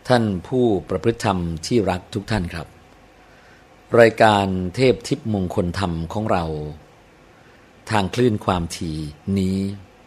ท่านผู้ประพฤติธรรมที่รักทุกท่านครับรายการเทพทิพย์มงคลธรรมของเราทางคลื่นความถี่นี้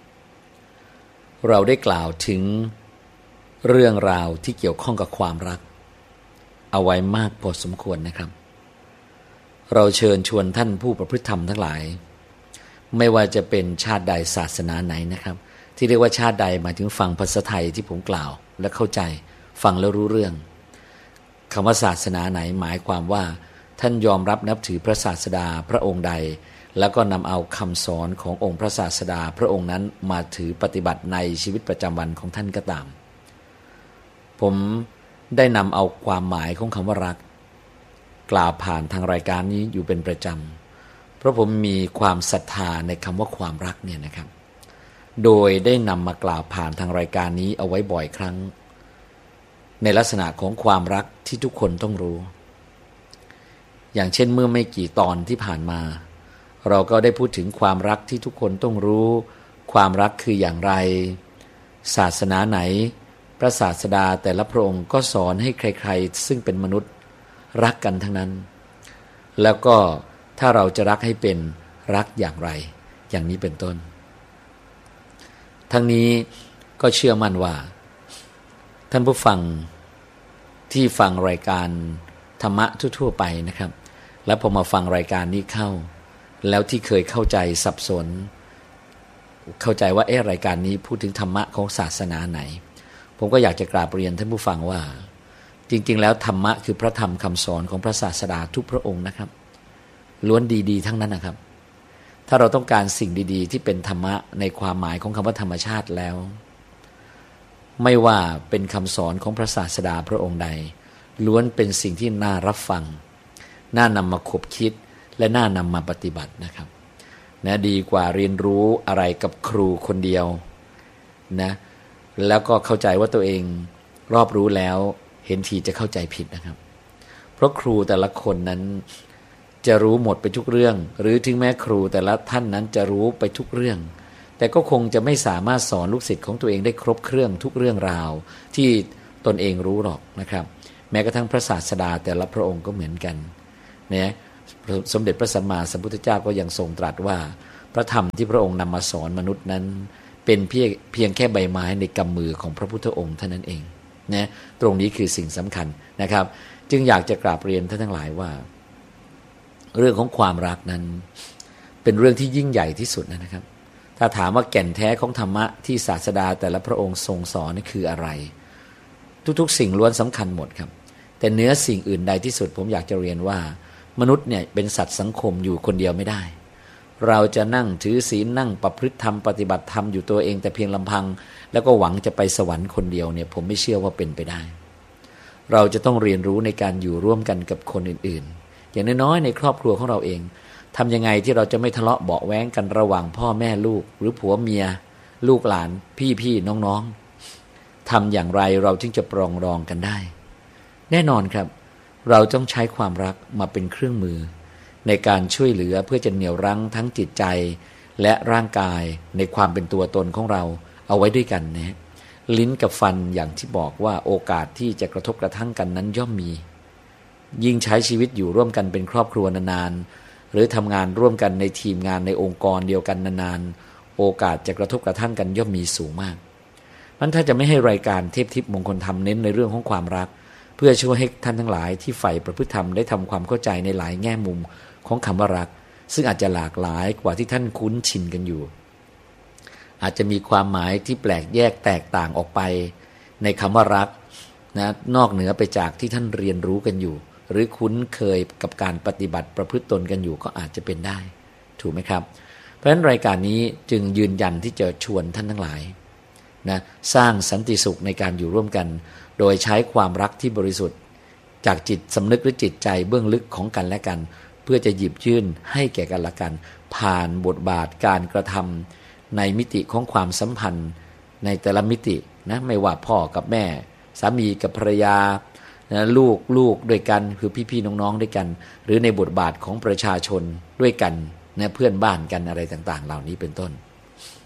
เราได้กล่าวถึงเรื่องราวที่เกี่ยวข้องกับความรักเอาไว้มากพอสมควรนะครับเราเชิญชวนท่านผู้ประพฤติธรรมทั้งหลายไม่ว่าจะเป็นชาติใดศาสนาไหนนะครับที่เรียกว่าชาติใดหมายถึงฟังภาษาไทยที่ผมกล่าวและเข้าใจฟังแล้วรู้เรื่องคำว่าศาสนาไหนหมายความว่าท่านยอมรับนับถือพระศาสดาพระองค์ใดแล้วก็นำเอาคำสอนขององค์พระศาสดาพระองค์นั้นมาถือปฏิบัติในชีวิตประจำวันของท่านก็ตามผมได้นำเอาความหมายของคำว่ารักกล่าวผ่านทางรายการนี้อยู่เป็นประจำเพราะผมมีความศรัทธาในคำว่าความรักเนี่ยนะครับโดยได้นำมากล่าวผ่านทางรายการนี้เอาไว้บ่อยครั้งในลักษณะของความรักที่ทุกคนต้องรู้อย่างเช่นเมื่อไม่กี่ตอนที่ผ่านมาเราก็ได้พูดถึงความรักที่ทุกคนต้องรู้ความรักคืออย่างไรศาสนาไหนพระศาสดาแต่ละพระองค์ก็สอนให้ใครๆซึ่งเป็นมนุษย์รักกันทั้งนั้นแล้วก็ถ้าเราจะรักให้เป็นรักอย่างไรอย่างนี้เป็นต้นทั้งนี้ก็เชื่อมั่นว่าท่านผู้ฟังที่ฟังรายการธรรมะทั่วๆไปนะครับแล้วพอมาฟังรายการนี้เข้าแล้วที่เคยเข้าใจสับสนเข้าใจว่ารายการนี้พูดถึงธรรมะของศาสนาไหนผมก็อยากจะกราบเรียนท่านผู้ฟังว่าจริงๆแล้วธรรมะคือพระธรรมคำสอนของพระศาสดาทุกพระองค์นะครับล้วนดีๆทั้งนั้นนะครับถ้าเราต้องการสิ่งดีๆที่เป็นธรรมะในความหมายของคำว่าธรรมชาติแล้วไม่ว่าเป็นคำสอนของพระศาสดาพระองค์ใดล้วนเป็นสิ่งที่น่ารับฟังน่านำมาคบคิดและน่านำมาปฏิบัตินะครับนะดีกว่าเรียนรู้อะไรกับครูคนเดียวนะแล้วก็เข้าใจว่าตัวเองรอบรู้แล้วเห็นทีจะเข้าใจผิดนะครับเพราะครูแต่ละคนนั้นจะรู้หมดไปทุกเรื่องหรือถึงแม้ครูแต่ละท่านนั้นจะรู้ไปทุกเรื่องแต่ก็คงจะไม่สามารถสอนลูกศิษย์ของตัวเองได้ครบเครื่องทุกเรื่องราวที่ตนเองรู้หรอกนะครับแม้กระทั่งพระศาสดาแต่ละพระองค์ก็เหมือนกันเนี่ยสมเด็จพระสัมมาสัมพุทธเจ้าก็ยังทรงตรัสว่าพระธรรมที่พระองค์นำมาสอนมนุษย์นั้นเป็นเพียงแค่ใบไม้ในกำมือของพระพุทธองค์เท่านั้นเองนะตรงนี้คือสิ่งสำคัญนะครับจึงอยากจะกราบเรียนท่านทั้งหลายว่าเรื่องของความรักนั้นเป็นเรื่องที่ยิ่งใหญ่ที่สุดนะครับถ้าถามว่าแก่นแท้ของธรรมะที่ศาสดาแต่ละพระองค์ทรงสอนนี่คืออะไรทุกๆสิ่งล้วนสำคัญหมดครับแต่เนื้อสิ่งอื่นใดที่สุดผมอยากจะเรียนว่ามนุษย์เนี่ยเป็นสัตว์สังคมอยู่คนเดียวไม่ได้เราจะนั่งถือศีลนั่งประพฤติธรรมปฏิบัติธรรมอยู่ตัวเองแต่เพียงลำพังแล้วก็หวังจะไปสวรรค์คนเดียวเนี่ยผมไม่เชื่อว่าเป็นไปได้เราจะต้องเรียนรู้ในการอยู่ร่วมกันกับคนอื่นๆอย่างน้อยๆในครอบครัวของเราเองทำยังไงที่เราจะไม่ทะเลาะเบาะแว้งกันระหว่างพ่อแม่ลูกหรือผัวเมียลูกหลานพี่ๆน้องๆทำอย่างไรเราจึงจะปรองดองกันได้แน่นอนครับเราต้องใช้ความรักมาเป็นเครื่องมือในการช่วยเหลือเพื่อจะเหนี่ยวรั้งทั้งจิตใจและร่างกายในความเป็นตัวตนของเราเอาไว้ด้วยกันนะลิ้นกับฟันอย่างที่บอกว่าโอกาสที่จะกระทบกระทั่งกันนั้นย่อมมียิ่งใช้ชีวิตอยู่ร่วมกันเป็นครอบครัวนานๆหรือทำงานร่วมกันในทีมงานในองค์กรเดียวกันนานๆโอกาสจะกระทบกระทั่งกันย่อมมีสูงมากมันถ้าจะไม่ให้รายการเทพทิพย์มงคลธรรมเน้นในเรื่องของความรักเพื่อช่วยให้ท่านทั้งหลายที่ใฝ่ประพฤติธรรมได้ทำความเข้าใจในหลายแง่มุมของคำว่ารักซึ่งอาจจะหลากหลายกว่าที่ท่านคุ้นชินกันอยู่อาจจะมีความหมายที่แปลกแยกแตกต่างออกไปในคำว่ารักนะนอกเหนือไปจากที่ท่านเรียนรู้กันอยู่หรือคุ้นเคยกับการปฏิบัติประพฤติตนกันอยู่ก็อาจจะเป็นได้ถูกไหมครับเพราะฉะนั้นรายการนี้จึงยืนยันที่จะชวนท่านทั้งหลายนะสร้างสันติสุขในการอยู่ร่วมกันโดยใช้ความรักที่บริสุทธิ์จากจิตสำนึกหรือจิตใจเบื้องลึกของกันและกันเพื่อจะหยิบยื่นให้แก่กันและกันผ่านบทบาทการกระทำในมิติของความสัมพันธ์ในแต่ละมิตินะไม่ว่าพ่อกับแม่สามีกับภรรยานะลูกด้วยกันคือพี่ๆน้องๆด้วยกันหรือในบทบาทของประชาชนด้วยกันนะเพื่อนบ้านกันอะไรต่างๆเหล่านี้เป็นต้น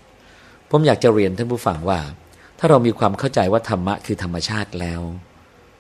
ผมอยากจะเรียนท่านผู้ฟังว่าถ้าเรามีความเข้าใจว่าธรรมะคือธรรมชาติแล้ว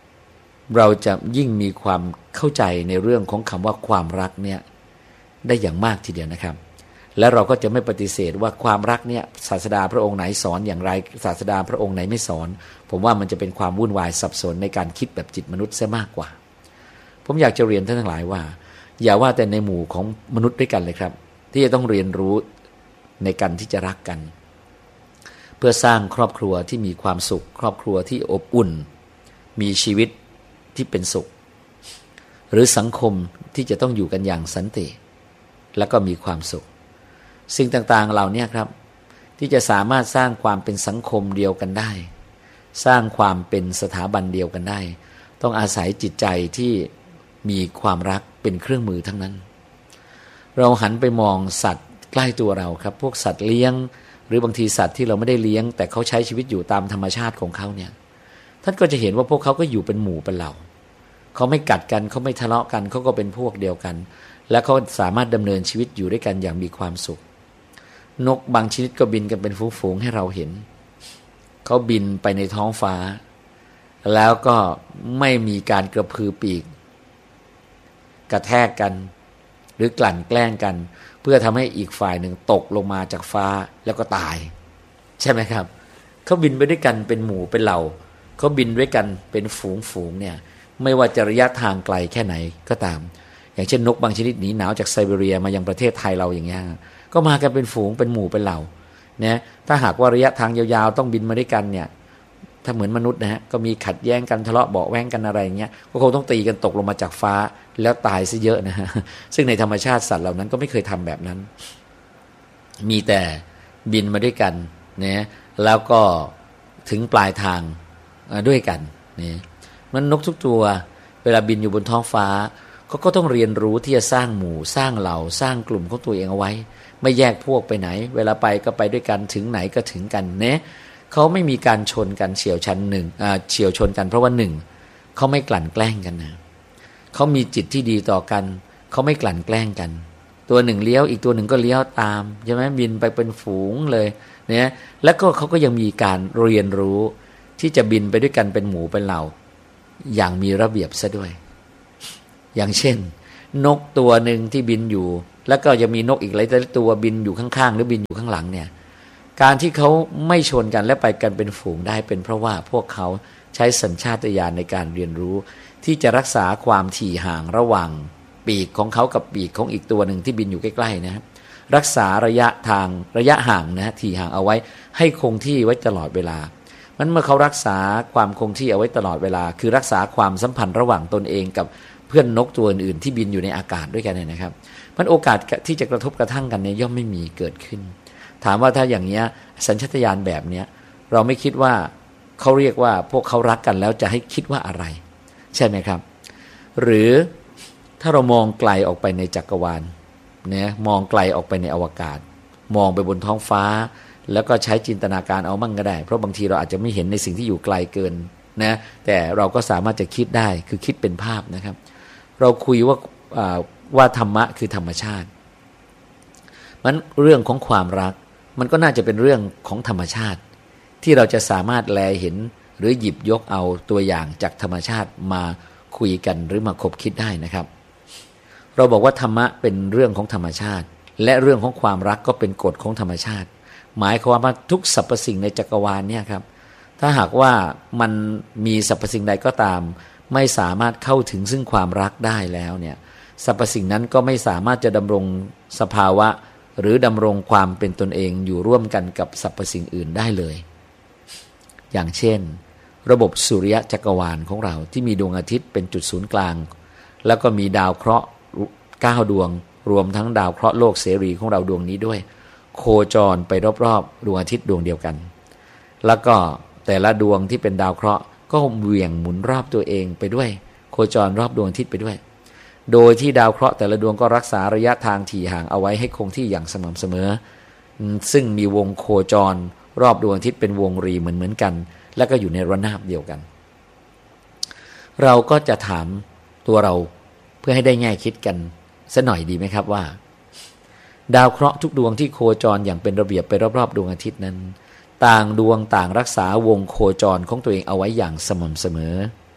เราจะยิ่งมีความเข้าใจในเรื่องของคำว่าความรักเนี่ยได้อย่างมากทีเดียวนะครับและเราก็จะไม่ปฏิเสธว่าความรักเนี่ยศาสดาพระองค์ไหนสอนอย่างไรศาสดาพระองค์ไหนไม่สอนผมว่ามันจะเป็นความวุ่นวายสับสนในการคิดแบบจิตมนุษย์ซะมากกว่าผมอยากจะเรียนท่านทั้งหลายว่าอย่าว่าแต่ในหมู่ของมนุษย์ด้วยกันเลยครับที่จะต้องเรียนรู้ในการที่จะรักกันเพื่อสร้างครอบครัวที่มีความสุขครอบครัวที่อบอุ่นมีชีวิตที่เป็นสุขหรือสังคมที่จะต้องอยู่กันอย่างสันติและก็มีความสุขสิ่งต่างๆเหล่านี้ครับที่จะสามารถสร้างความเป็นสังคมเดียวกันได้สร้างความเป็นสถาบันเดียวกันได้ต้องอาศัยจิตใจที่มีความรักเป็นเครื่องมือทั้งนั้นเราหันไปมองสัตว์ใกล้ตัวเราครับพวกสัตว์เลี้ยงหรือบางทีสัตว์ที่เราไม่ได้เลี้ยงแต่เขาใช้ชีวิตอยู่ตามธรรมชาติของเขาเนี่ยท่านก็จะเห็นว่าพวกเขาก็อยู่เป็นหมู่เป็นเหล่าเขาไม่กัดกันเขาไม่ทะเลาะกันเขาก็เป็นพวกเดียวกันและเขาสามารถดำเนินชีวิตอยู่ด้วยกันอย่างมีความสุขนกบางชนิดก็บินกันเป็นฝูงๆให้เราเห็นเขาบินไปในท้องฟ้าแล้วก็ไม่มีการกระพือปีกกระแทกกันหรือกลั่นแกล้งกันเพื่อทำให้อีกฝ่ายหนึ่งตกลงมาจากฟ้าแล้วก็ตายใช่ไหมครับเขาบินไปด้วยกันเป็นหมู่เป็นเหล่าเขาบินด้วยกันเป็นฝูงเนี่ยไม่ว่าจะระยะทางไกลแค่ไหนก็ตามอย่างเช่นนกบางชนิดหนีหนาวจากไซบีเรียมายังประเทศไทยเราอย่างเงี้ยก็มากันเป็นฝูงเป็นหมู่เป็นเหล่าเนี่ยถ้าหากว่าระยะทางยาวๆต้องบินมาด้วยกันเนี่ยถ้าเหมือนมนุษย์นะฮะก็มีขัดแย้งกันทะเลาะเบาะแว้งกันอะไรอย่างเงี้ยก็คงต้องตีกันตกลงมาจากฟ้าแล้วตายซะเยอะนะฮะซึ่งในธรรมชาติสัตว์เหล่านั้นก็ไม่เคยทำแบบนั้นมีแต่บินมาด้วยกันเนี่ยแล้วก็ถึงปลายทางด้วยกันนี่มันนกทุกตัวเวลาบินอยู่บนท้องฟ้าเขาก็ต้องเรียนรู้ที่จะสร้างหมู่สร้างเหล่าสร้างกลุ่มของตัวเองเอาไว้ไม่แยกพวกไปไหนเวลาไปก็ไปด้วยกันถึงไหนก็ถึงกันเนะเขาไม่มีการชนกันเฉี่ยวชนกันเพราะว่าหนึ่งเขาไม่กลั่นแกล้งกันนะเขามีจิตที่ดีต่อกันเขาไม่กลั่นแกล้งกันตัวหนึ่งเลี้ยวอีกตัวหนึ่งก็เลี้ยวตามใช่ไหมบินไปเป็นฝูงเลยเนี่ยแล้วก็เขาก็ยังมีการเรียนรู้ที่จะบินไปด้วยกันเป็นหมู่เป็นเหล่าอย่างมีระเบียบซะด้วยอย่างเช่นนกตัวหนึ่งที่บินอยู่แล้วก็จะมีนกอีกหลายตัวบินอยู่ข้างๆหรือบินอยู่ข้างหลังเนี่ยการที่เขาไม่ชนกันและไปกันเป็นฝูงได้เป็นเพราะว่าพวกเขาใช้สัญชาตญาณในการเรียนรู้ที่จะรักษาความถี่ห่างระหว่างปีกของเขากับปีกของอีกตัวหนึ่งที่บินอยู่ใกล้ๆนะครับรักษาระยะห่างนะถี่ห่างเอาไว้ให้คงที่ไว้ตลอดเวลามันเมื่อเขารักษาความคงที่เอาไว้ตลอดเวลาคือรักษาความสัมพันธ์ระหว่างตนเองกับเพื่อนนกตัวอื่นๆที่บินอยู่ในอากาศด้วยกันเนี่ยนะครับมันโอกาสที่จะกระทบกระทั่งกันเนี่ยย่อมไม่มีเกิดขึ้นถามว่าถ้าอย่างเนี้ยสัญชาตญาณแบบเนี้ยเราไม่คิดว่าเขาเรียกว่าพวกเขารักกันแล้วจะให้คิดว่าอะไรใช่ไหมครับหรือถ้าเรามองไกลออกไปในจักรวาลเนี่ยมองไกลออกไปในอวกาศมองไปบนท้องฟ้าแล้วก็ใช้จินตนาการเอามั่งก็ได้เพราะบางทีเราอาจจะไม่เห็นในสิ่งที่อยู่ไกลเกินนะแต่เราก็สามารถจะคิดได้คือคิดเป็นภาพนะครับเราคุยว่าธรรมะคือธรรมชาติมันเรื่องของความรักมันก็น่าจะเป็นเรื่องของธรรมชาติที่เราจะสามารถแลเห็นหรือหยิบยกเอาตัวอย่างจากธรรมชาติมาคุยกันหรือมาคบคิดได้นะครับเราบอกว่าธรรมะเป็นเรื่องของธรรมชาติและเรื่องของความรักก็เป็นกฎของธรรมชาติหมายความว่าทุกสรรพสิ่งในจักรวาลเนี่ยครับถ้าหากว่ามันมีสรรพสิ่งใดก็ตามไม่สามารถเข้าถึงซึ่งความรักได้แล้วเนี่ยสรรพสิ่งนั้นก็ไม่สามารถจะดำรงสภาวะหรือดำรงความเป็นตนเองอยู่ร่วมกันกับสรรพสิ่งอื่นได้เลยอย่างเช่นระบบสุริยะจักรวาลของเราที่มีดวงอาทิตย์เป็นจุดศูนย์กลางแล้วก็มีดาวเคราะห์9ดวงรวมทั้งดาวเคราะห์โลกเสรีของเราดวงนี้ด้วยโคจรไปรอบๆดวงอาทิตย์ดวงเดียวกันแล้วก็แต่ละดวงที่เป็นดาวเคราะห์ก็เหวี่ยงหมุนรอบตัวเองไปด้วยโคจรรอบดวงอาทิตย์ไปด้วยโดยที่ดาวเคราะห์แต่ละดวงก็รักษาระยะทางถี่ห่างเอาไว้ให้คงที่อย่างสม่ำเสมอซึ่งมีวงโคจรรอบดวงอาทิตย์เป็นวงรีเหมือนกันแล้วก็อยู่ในระนาบเดียวกันเราก็จะถามตัวเราเพื่อให้ได้แง่คิดกันสักหน่อยดีไหมครับว่าดาวเคราะห์ทุกดวงที่โคจรอย่างเป็นระเบียบไปรอบๆดวงอาทิตย์นั้นต่างดวงต่างรักษาวงโคจรของตัวเองเอาไว้อย่างสม่ำเสมอ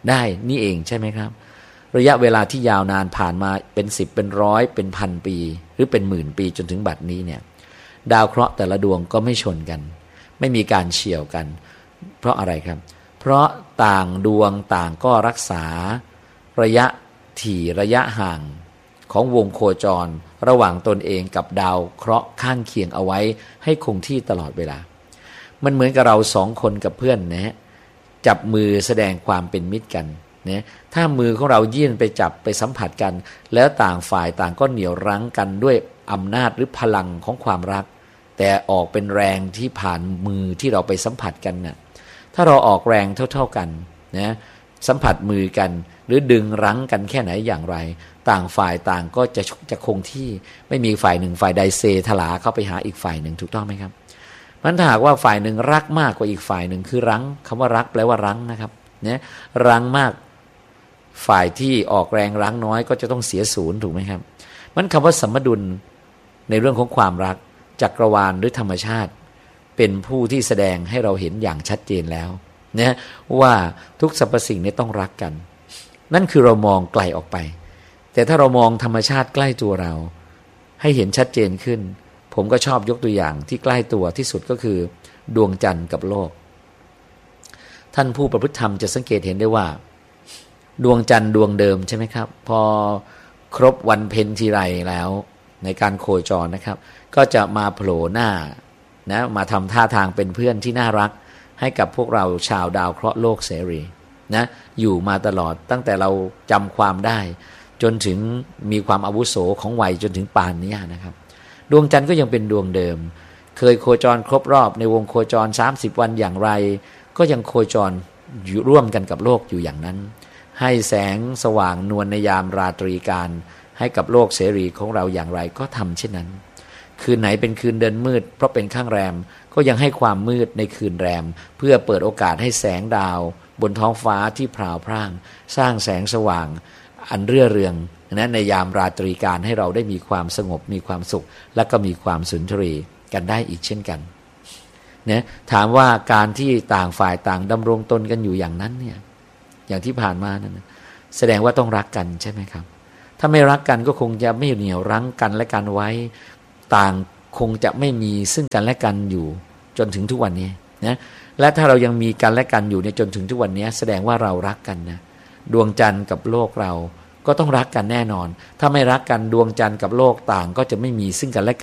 ได้นี่เองใช่ไหมครับระยะเวลาที่ยาวนานผ่านมาเป็น10เป็นร้อยเป็นพันปีหรือเป็นหมื่นปีจนถึงบัดนี้เนี่ยดาวเคราะห์แต่ละดวงก็ไม่ชนกันไม่มีการเฉี่ยวกันเพราะอะไรครับเพราะต่างดวงต่างก็รักษาระยะถี่ระยะห่างของวงโคจรระหว่างตนเองกับดาวเคราะห์ข้างเคียงเอาไว้ให้คงที่ตลอดเวลามันเหมือนกับเราสองคนกับเพื่อนนะฮะจับมือแสดงความเป็นมิตรกันนะถ้ามือของเรายื่นไปจับไปสัมผัสกันแล้วต่างฝ่ายต่างก็เหนี่ยวรั้งกันด้วยอำนาจหรือพลังของความรักแต่ออกเป็นแรงที่ผ่านมือที่เราไปสัมผัสกันน่ะถ้าเราออกแรงเท่าๆกันนะสัมผัสมือกันหรือดึงรั้งกันแค่ไหนอย่างไรต่างฝ่ายต่างก็จะคงที่ไม่มีฝ่ายหนึ่งฝ่ายใดเซทลาเข้าไปหาอีกฝ่ายหนึ่งถูกต้องไหมครับมันถ้าหากว่าฝ่ายหนึ่งรักมากกว่าอีกฝ่ายหนึ่งคือรั้งคำว่ารักแปลว่ารั้งนะครับเนี่ยรั้งมากฝ่ายที่ออกแรงรั้งน้อยก็จะต้องเสียศูนย์ถูกไหมครับมันคำว่าสมดุลในเรื่องของความรักจักรวาลหรือธรรมชาติเป็นผู้ที่แสดงให้เราเห็นอย่างชัดเจนแล้วนะว่าทุกสรรพสิ่งนี้ต้องรักกันนั่นคือเรามองไกลออกไปแต่ถ้าเรามองธรรมชาติใกล้ตัวเราให้เห็นชัดเจนขึ้นผมก็ชอบยกตัวอย่างที่ใกล้ตัวที่สุดก็คือดวงจันทร์กับโลกท่านผู้ประพฤติธรรมจะสังเกตเห็นได้ว่าดวงจันทร์ดวงเดิมใช่ไหมครับพอครบวันเพ็ญทีไรแล้วในการโคจรนะครับก็จะมาโผล่หน้านะมาทำท่าทางเป็นเพื่อนที่น่ารักให้กับพวกเราชาวดาวเคราะห์โลกเสรีนะอยู่มาตลอดตั้งแต่เราจำความได้จนถึงมีความอาวุโสของวัยจนถึงป่านนี้นะครับดวงจันทร์ก็ยังเป็นดวงเดิมเคยโคจรครบรอบในวงโคจร30วันอย่างไรก็ยังโคจรอยู่ร่วมกันกับโลกอยู่อย่างนั้นให้แสงสว่างนวลในยามราตรีการให้กับโลกเสรีของเราอย่างไรก็ทำเช่นนั้นคืนไหนเป็นคืนเดินมืดเพราะเป็นข้างแรมก็ยังให้ความมืดในคืนแรมเพื่อเปิดโอกาสให้แสงดาวบนท้องฟ้าที่พราวพร่างสร้างแสงสว่างอันเรื่อเรืองนะในยามราตรีการให้เราได้มีความสงบมีความสุขและก็มีความสุนทรีกันได้อีกเช่นกันนะถามว่าการที่ต่างฝ่ายต่างดำรงตนกันอยู่อย่างนั้นเนี่ยอย่างที่ผ่านมานั้นแสดงว่าต้องรักกันใช่ไหมครับถ้าไม่รักกันก็คงจะไม่เหนี่ยวรั้งกันและกันไว้ต่างคงจะไม่มีซึ่งกันและกันอยู่จนถึงทุกวันนี้นะและถ้าเรายังมีกันและกันอยู่ในจนถึงทุกวันนี้แสดงว่าเรารักกันนะดวงจันทร์กับโลกเราก็ต้องรักกันแน่นอนถ้าไม่รักกันดวงจันทร์กับโลกต่างก็จะไม่มีซึ่งกันและกัน